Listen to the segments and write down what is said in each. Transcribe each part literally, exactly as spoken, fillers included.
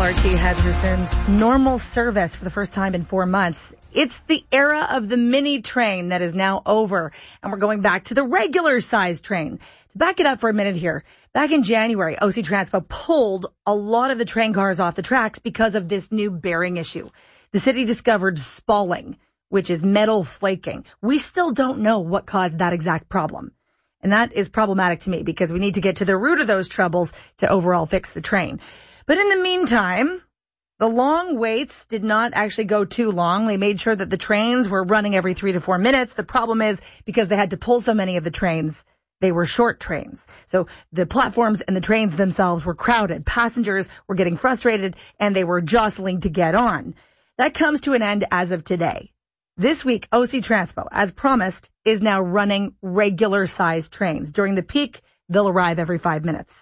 R T has resumed normal service for the first time in four months. It's the era of the mini train that is now over, and we're going back to the regular size train. To back it up for a minute here, back in January, O C Transpo pulled a lot of the train cars off the tracks because of this new bearing issue. The city discovered spalling, which is metal flaking. We still don't know what caused that exact problem. And that is problematic to me because we need to get to the root of those troubles to overall fix the train. But in the meantime, the long waits did not actually go too long. They made sure that the trains were running every three to four minutes. The problem is because they had to pull so many of the trains, they were short trains. So the platforms and the trains themselves were crowded. Passengers were getting frustrated and they were jostling to get on. That comes to an end as of today. This week, O C Transpo, as promised, is now running regular-sized trains. During the peak, they'll arrive every five minutes.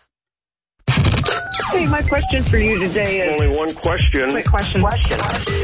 Hey, my question for you today is... Only one question. Quick question. Question.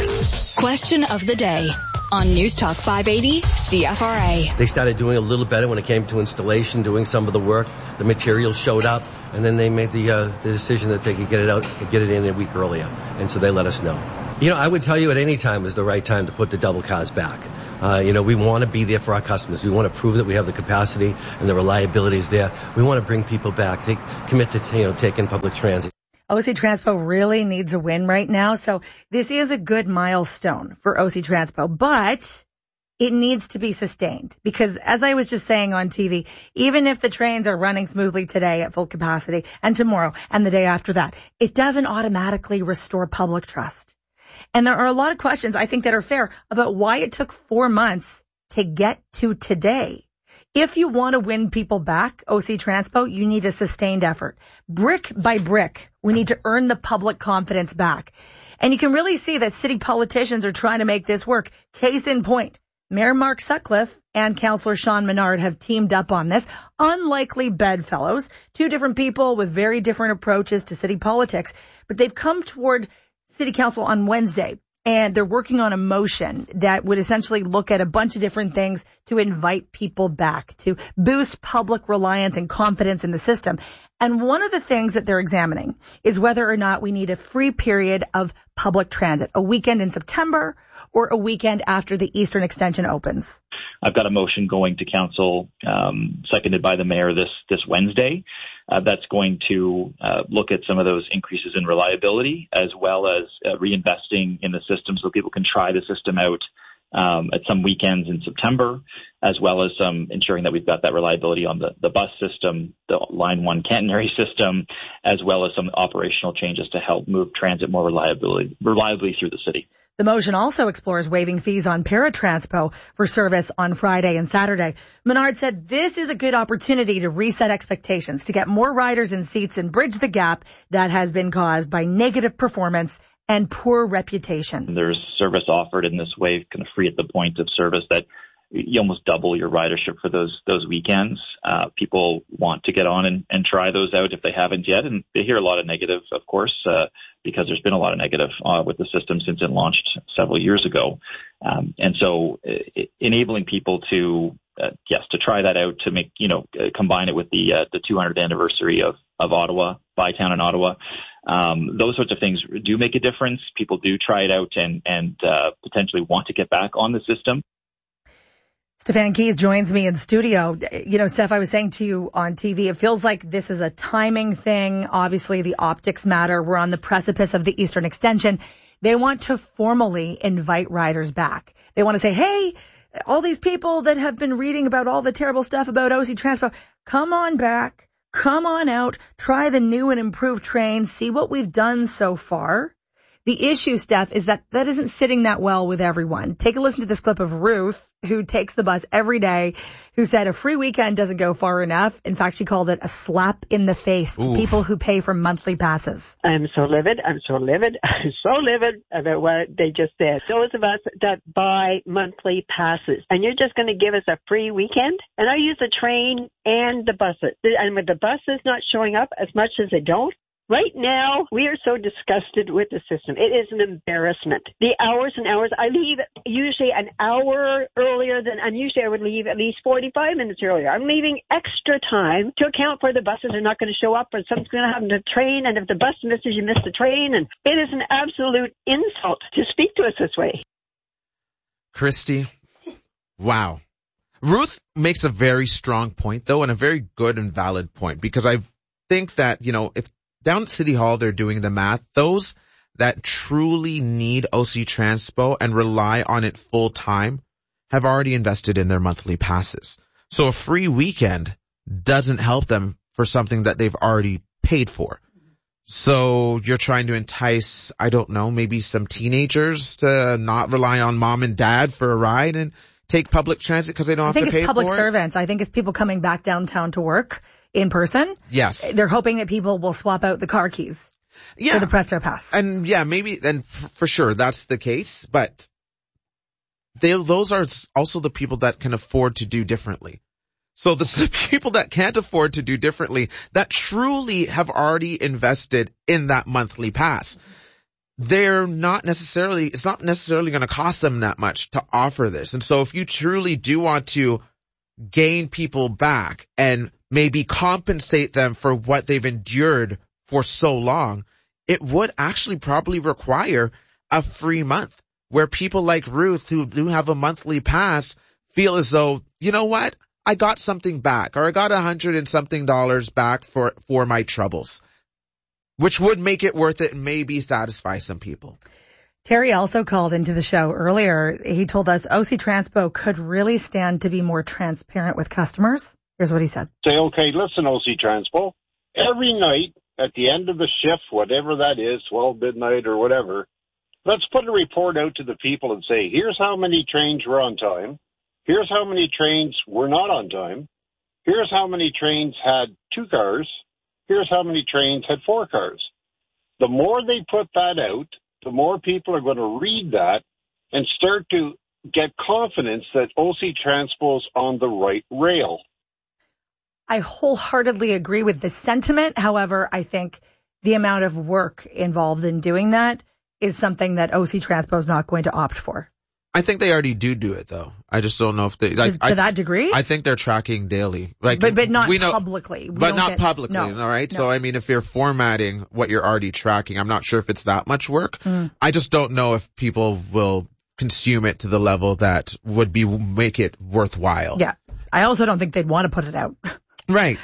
Question of the day on News Talk five eighty C F R A. They started doing a little better when it came to installation, doing some of the work. The materials showed up, and then they made the uh, the decision that they could get it out, get it in a week earlier, and so they let us know. You know, I would tell you at any time is the right time to put the double cars back. Uh, you know, we want to be there for our customers. We want to prove that we have the capacity and the reliability is there. We want to bring people back. They commit to, you know, taking public transit. O C Transpo really needs a win right now, so this is a good milestone for O C Transpo, but it needs to be sustained because, as I was just saying on T V, even if the trains are running smoothly today at full capacity and tomorrow and the day after that, it doesn't automatically restore public trust. And there are a lot of questions, I think, that are fair about why it took four months to get to today. If you want to win people back, O C Transpo, you need a sustained effort. Brick by brick, we need to earn the public confidence back. And you can really see that city politicians are trying to make this work. Case in point, Mayor Mark Sutcliffe and Councillor Sean Menard have teamed up on this. Unlikely bedfellows, two different people with very different approaches to city politics, but they've come toward City Council on Wednesday, and they're working on a motion that would essentially look at a bunch of different things to invite people back, to boost public reliance and confidence in the system. And one of the things that they're examining is whether or not we need a free period of public transit, a weekend in September or a weekend after the Eastern Extension opens. I've got a motion going to council, um, seconded by the mayor this, this Wednesday. Uh, that's going to uh, look at some of those increases in reliability as well as uh, reinvesting in the system so people can try the system out um, at some weekends in September, as well as um, ensuring that we've got that reliability on the, the bus system, the Line one catenary system, as well as some operational changes to help move transit more reliably, reliably through the city. The motion also explores waiving fees on Paratranspo for service on Friday and Saturday. Menard said this is a good opportunity to reset expectations, to get more riders in seats and bridge the gap that has been caused by negative performance and poor reputation. There's service offered in this way, kind of free at the point of service, that you almost double your ridership for those those weekends. Uh, people want to get on and, and try those out if they haven't yet. And they hear a lot of negative, of course, uh, because there's been a lot of negative uh, with the system since it launched several years ago. Um, and so uh, enabling people to, uh, yes, to try that out, to make, you know, uh, combine it with the uh, the two hundredth anniversary of, of Ottawa, Bytown in Ottawa. Um, those sorts of things do make a difference. People do try it out and, and uh, potentially want to get back on the system. Stefan Keys joins me in studio. You know, Steph, I was saying to you on T V, it feels like this is a timing thing. Obviously, the optics matter. We're on the precipice of the Eastern Extension. They want to formally invite riders back. They want to say, hey, all these people that have been reading about all the terrible stuff about O C Transpo, come on back, come on out, try the new and improved train, see what we've done so far. The issue, Steph, is that that isn't sitting that well with everyone. Take a listen to this clip of Ruth, who takes the bus every day, who said a free weekend doesn't go far enough. In fact, she called it a slap in the face to Oof. people who pay for monthly passes. I'm so livid. I'm so livid. I'm so livid about what they just said. Those of us that buy monthly passes, and you're just going to give us a free weekend? And I use the train and the buses. And with the buses not showing up as much as they don't, Right now, we are so disgusted with the system. It is an embarrassment. The hours and hours. I leave usually an hour earlier than, and usually I would leave at least forty-five minutes earlier. I'm leaving extra time to account for the buses are not going to show up or something's going to happen to the train. And if the bus misses, you miss the train. And it is an absolute insult to speak to us this way. Christy, wow. Ruth makes a very strong point, though, and a very good and valid point, because I think that, you know, if down at City Hall they're doing the math, those that truly need O C Transpo and rely on it full time have already invested in their monthly passes. So a free weekend doesn't help them for something that they've already paid for. So you're trying to entice, I don't know, maybe some teenagers to not rely on mom and dad for a ride and take public transit because they don't I have to pay for it? I think it's public servants. I think it's people coming back downtown to work in person. Yes. They're hoping that people will swap out the car keys yeah. for the Presto Pass. And yeah, maybe, and f- for sure that's the case, but they, those are also the people that can afford to do differently. So the, the people that can't afford to do differently, that truly have already invested in that monthly pass, they're not necessarily, it's not necessarily going to cost them that much to offer this. And so if you truly do want to gain people back and maybe compensate them for what they've endured for so long, it would actually probably require a free month where people like Ruth who do have a monthly pass feel as though, you know what, I got something back, or I got a hundred and something dollars back for, for my troubles, which would make it worth it and maybe satisfy some people. Terry also called into the show earlier. He told us O C Transpo could really stand to be more transparent with customers. Here's what he said. Say, okay, listen, O C Transpo, every night at the end of the shift, whatever that is, twelve midnight or whatever, let's put a report out to the people and say, here's how many trains were on time. Here's how many trains were not on time. Here's how many trains had two cars. Here's how many trains had four cars. The more they put that out, the more people are going to read that and start to get confidence that O C Transpo's on the right rail. I wholeheartedly agree with the sentiment. However, I think the amount of work involved in doing that is something that O C Transpo is not going to opt for. I think they already do do it, though. I just don't know if they... Like, to to I, that degree? I think they're tracking daily. Like, but but not we know, publicly. We but not get, publicly, no, all right? No. So, I mean, if you're formatting what you're already tracking, I'm not sure if it's that much work. Mm. I just don't know if people will consume it to the level that would be make it worthwhile. Yeah. I also don't think they'd want to put it out. Right.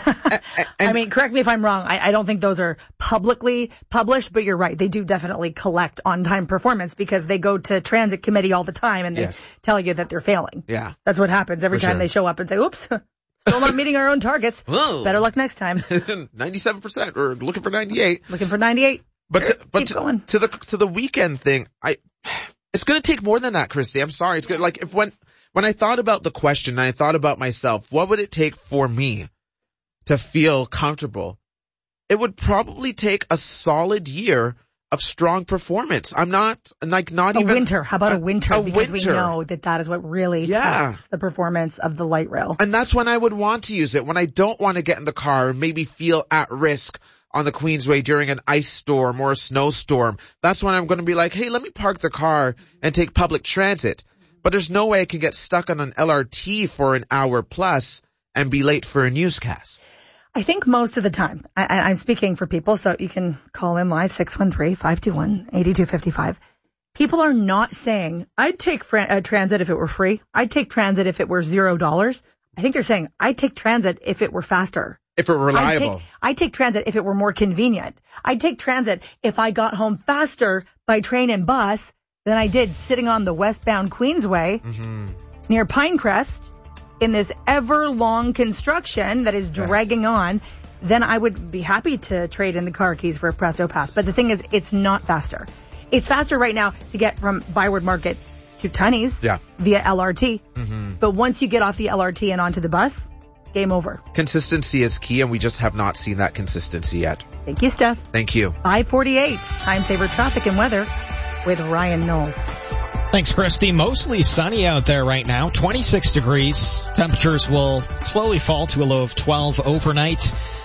and, I mean, correct me if I'm wrong. I, I don't think those are publicly published, but you're right. They do definitely collect on-time performance because they go to transit committee all the time and they yes. tell you that they're failing. Yeah. That's what happens every For time sure. they show up and say, oops, still not meeting our own targets. Whoa. Better luck next time. ninety-seven percent or looking for ninety-eight. Looking for ninety-eight. But to, but Keep to, going. to the to the weekend thing, I it's going to take more than that, Christy. I'm sorry. It's good. Like if when when I thought about the question, and I thought about myself, what would it take for me to feel comfortable? It would probably take a solid year of strong performance. I'm not like not a even winter. How about a, a winter? A because winter. we know that that is what really yeah. tests the performance of the light rail. And that's when I would want to use it. When I don't want to get in the car and maybe feel at risk on the Queensway during an ice storm or a snowstorm. That's when I'm going to be like, hey, let me park the car and take public transit. But there's no way I can get stuck on an L R T for an hour plus and be late for a newscast. I think most of the time, I, I, I'm speaking for people, so you can call in live, six one three, five two one, eight two five five. People are not saying, I'd take fr- uh, transit if it were free. I'd take transit if it were zero dollars. I think they're saying, I'd take transit if it were faster. If it were reliable. I'd take, I'd take transit if it were more convenient. I'd take transit if I got home faster by train and bus than I did sitting on the westbound Queensway mm-hmm. near Pinecrest in this ever-long construction that is dragging on. Then I would be happy to trade in the car keys for a Presto Pass. But the thing is, it's not faster. It's faster right now to get from Byward Market to Tunney's yeah. via L R T. Mm-hmm. But once you get off the L R T and onto the bus, game over. Consistency is key, and we just have not seen that consistency yet. Thank you, Steph. Thank you. five forty-eight, time saver traffic and weather with Ryan Knowles. Thanks, Christy. Mostly sunny out there right now. twenty-six degrees. Temperatures will slowly fall to a low of twelve overnight.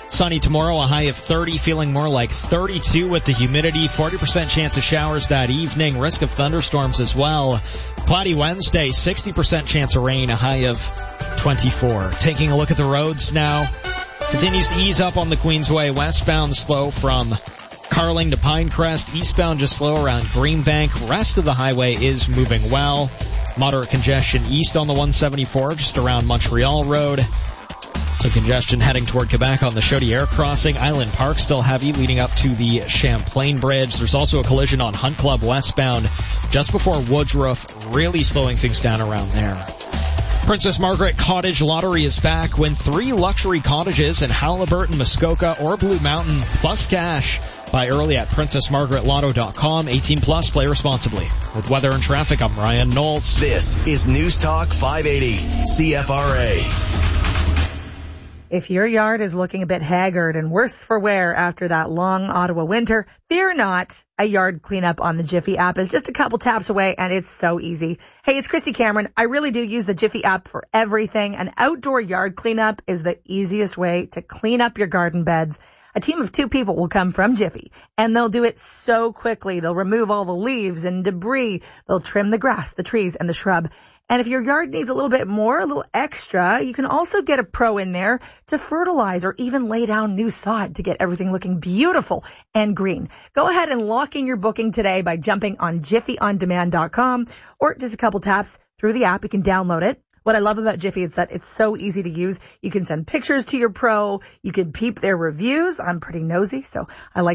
Sunny tomorrow, a high of thirty, feeling more like thirty-two with the humidity. forty percent chance of showers that evening. Risk of thunderstorms as well. Cloudy Wednesday, sixty percent chance of rain, a high of twenty-four. Taking a look at the roads now. Continues to ease up on the Queensway. Westbound slow from Carling to Pinecrest. Eastbound just slow around Greenbank. Rest of the highway is moving well. Moderate congestion east on the one seventy-four, just around Montreal Road. So congestion heading toward Quebec on the Chaudière crossing. Island Park still heavy leading up to the Champlain Bridge. There's also a collision on Hunt Club westbound just before Woodruff, really slowing things down around there. Princess Margaret Cottage Lottery is back. Win three luxury cottages in Halliburton, Muskoka, or Blue Mountain, plus cash. Buy early at princess margaret lotto dot com. eighteen plus, play responsibly. With weather and traffic, I'm Ryan Knowles. This is News Talk five eighty, C F R A. If your yard is looking a bit haggard and worse for wear after that long Ottawa winter, fear not. A yard cleanup on the Jiffy app is just a couple taps away, and it's so easy. Hey, it's Christy Cameron. I really do use the Jiffy app for everything. An outdoor yard cleanup is the easiest way to clean up your garden beds. A team of two people will come from Jiffy, and they'll do it so quickly. They'll remove all the leaves and debris. They'll trim the grass, the trees, and the shrub. And if your yard needs a little bit more, a little extra, you can also get a pro in there to fertilize or even lay down new sod to get everything looking beautiful and green. Go ahead and lock in your booking today by jumping on jiffy on demand dot com, or just a couple taps through the app. You can download it. What I love about Jiffy is that it's so easy to use. You can send pictures to your pro. You can peep their reviews. I'm pretty nosy, so I like